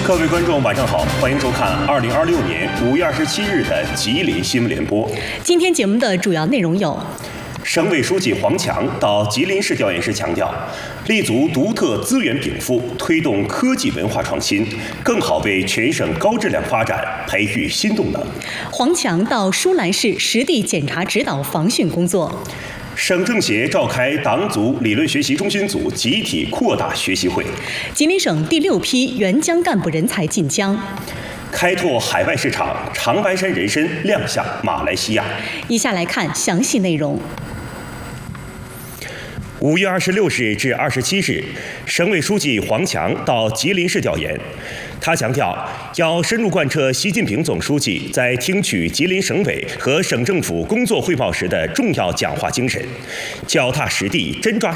各位观众，晚上好，欢迎收看2026年5月27日的吉林新闻联播。 今天节目的主要内容有： 省委书记黄强到吉林市调研时强调，立足独特资源禀赋，推动科技文化创新，更好为全省高质量发展培育新动能。 黄强到舒兰市实地检查指导防汛工作。 省政协召开党组理论学习中心组集体扩大学习会。 吉林省第6批援疆干部人才进疆。 开拓海外市场，长白山人参亮相马来西亚。 以下来看详细内容。 5月26日至27日，省委书记黄强到吉林市调研。他强调，要深入贯彻习近平总书记在听取吉林省委和省政府工作汇报时的重要讲话精神，脚踏实地，真抓